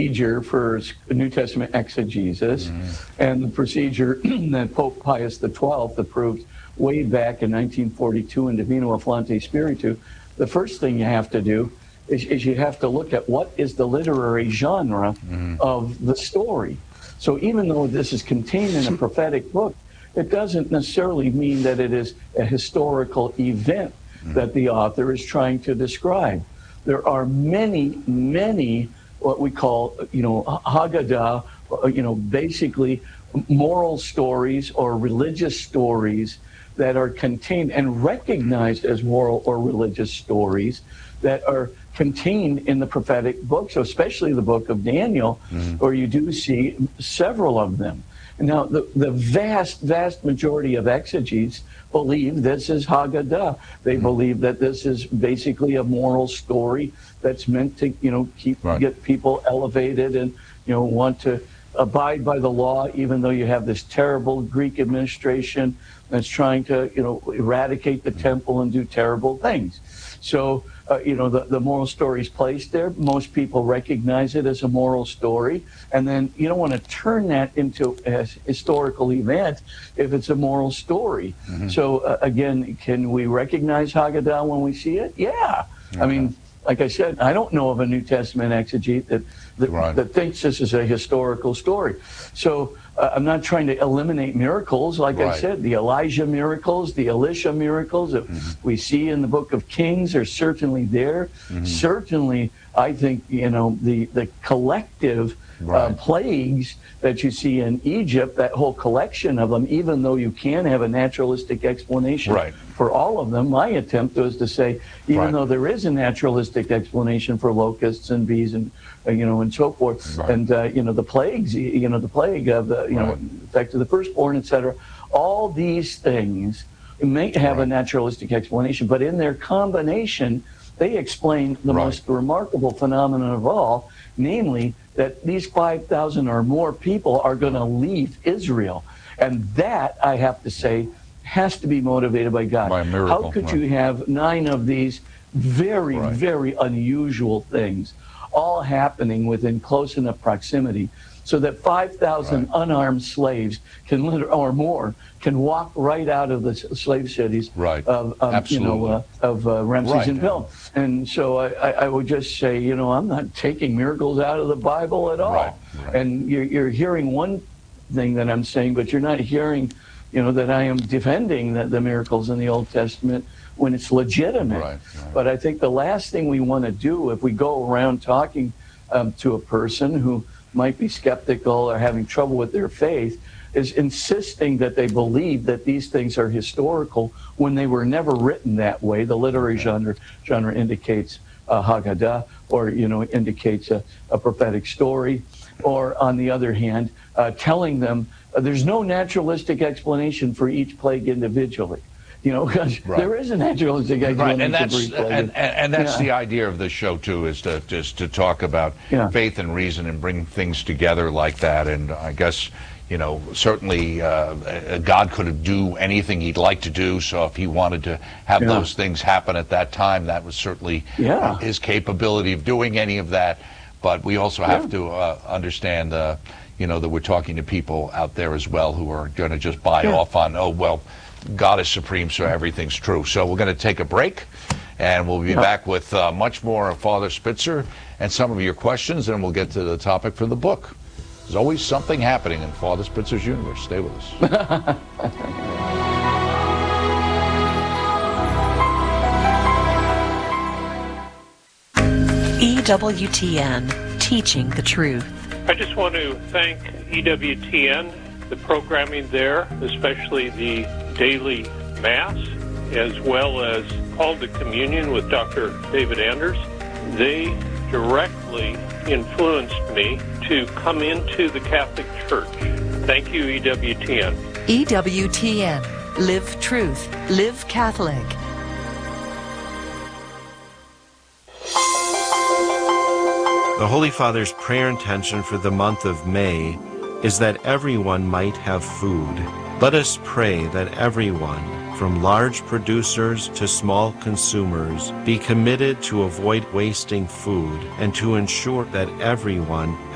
procedure for New Testament exegesis, and the procedure that Pope Pius XII approved way back in 1942 in Divino Afflante Spiritu. The first thing you have to do is you have to look at what is the literary genre of the story. So even though this is contained in a prophetic book, it doesn't necessarily mean that it is a historical event that the author is trying to describe. There are many, many what we call, Haggadah, basically moral stories or religious stories that are contained and recognized as moral or religious stories that are contained in the prophetic books, especially the book of Daniel, where you do see several of them. Now, the vast, vast majority of exegetes believe this is Haggadah. They believe that this is basically a moral story that's meant to, get people elevated and, want to abide by the law, even though you have this terrible Greek administration that's trying to, eradicate the temple and do terrible things. So, the moral story is placed there. Most people recognize it as a moral story. And then you don't want to turn that into a historical event if it's a moral story. So, again, can we recognize Haggadah when we see it? Yeah. Okay. I mean, like I said, I don't know of a New Testament exegete that thinks this is a historical story. So I'm not trying to eliminate miracles. Like I said, the Elijah miracles, the Elisha miracles that we see in the book of Kings are certainly there. Certainly, I think, the collective plagues that you see in Egypt, that whole collection of them, even though you can have a naturalistic explanation for all of them, my attempt was to say, even though there is a naturalistic explanation for locusts and bees and and so forth, and the plagues, the plague of the effect of the firstborn, etc. All these things may have a naturalistic explanation, but in their combination, they explain the most remarkable phenomenon of all, namely that these 5,000 or more people are going to leave Israel. And that, I have to say, has to be motivated by God. By a miracle. How could you have 9 of these very, very unusual things all happening within close enough proximity so that 5,000 unarmed slaves or more can walk right out of the slave cities of Ramses and Pilm. And so I would just say, I'm not taking miracles out of the Bible at all. And you're hearing one thing that I'm saying, but you're not hearing, that I am defending the miracles in the Old Testament when it's legitimate. But I think the last thing we want to do if we go around talking to a person who might be skeptical or having trouble with their faith is insisting that they believe that these things are historical when they were never written that way. The literary genre indicates Haggadah, or indicates a prophetic story, or on the other hand, telling them there's no naturalistic explanation for each plague individually. Because there is a naturalistic explanation for each plague. And that's the idea of the show too, is to talk about faith and reason and bring things together like that. And I guess, certainly God could do anything he'd like to do. So if he wanted to have those things happen at that time, that was certainly his capability of doing any of that. But we also have to understand, that we're talking to people out there as well who are going to just buy off on, God is supreme, so everything's true. So we're going to take a break, and we'll be back with much more of Father Spitzer and some of your questions, and we'll get to the topic for the book. There's always something happening in Father Spitzer's universe. Stay with us. EWTN, teaching the truth. I just want to thank EWTN, the programming there, especially the daily Mass, as well as Call to Communion with Dr. David Anders. They directly influenced me to come into the Catholic Church. Thank you, EWTN. EWTN, live truth, live Catholic. The Holy Father's prayer intention for the month of May is that everyone might have food. Let us pray that everyone, from large producers to small consumers, be committed to avoid wasting food and to ensure that everyone